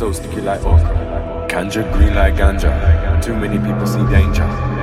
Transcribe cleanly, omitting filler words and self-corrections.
so sticky like okra. Ganja green like ganja. Too many people see danger.